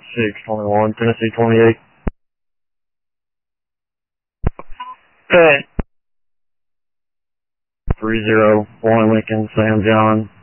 621, Tennessee 28. Good. 301 Lincoln, Sam John.